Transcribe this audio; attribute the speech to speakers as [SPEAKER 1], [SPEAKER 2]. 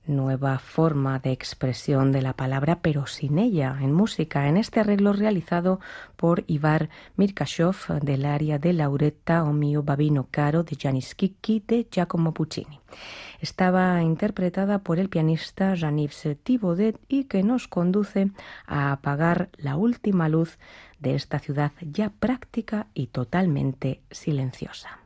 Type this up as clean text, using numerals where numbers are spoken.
[SPEAKER 1] nueva forma de expresión de la palabra, pero sin ella, en música, en este arreglo realizado por Ivar Mirkashov del aria de Lauretta o mio babino caro de Janis Chicchi de Giacomo Puccini. Estaba interpretada por el pianista Jean-Yves Thibaudet y que nos conduce a apagar la última luz de esta ciudad ya práctica y totalmente silenciosa.